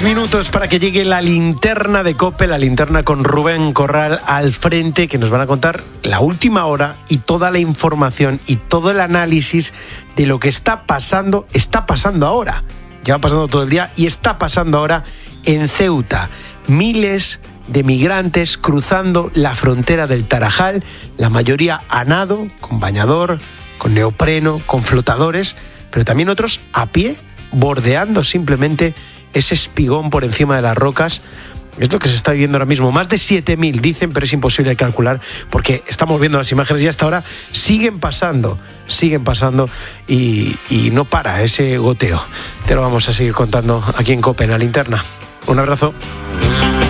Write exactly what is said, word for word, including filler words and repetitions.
Tres minutos para que llegue la linterna de COPE, la linterna con Rubén Corral al frente, que nos van a contar la última hora y toda la información y todo el análisis de lo que está pasando, está pasando ahora. Lleva pasando todo el día y está pasando ahora en Ceuta. Miles de migrantes cruzando la frontera del Tarajal, la mayoría a nado, con bañador, con neopreno, con flotadores, pero también otros a pie, bordeando simplemente ese espigón por encima de las rocas. Es lo que se está viviendo ahora mismo. Más de siete mil dicen, pero es imposible de calcular porque estamos viendo las imágenes y hasta ahora siguen pasando, siguen pasando y, y no para ese goteo. Te lo vamos a seguir contando aquí en COPE, en la linterna. Un abrazo.